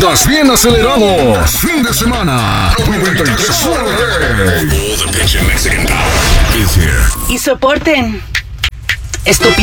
Andas bien acelerado. Fin de semana. 93 All the pitch in Mexican power is here. Y soporten.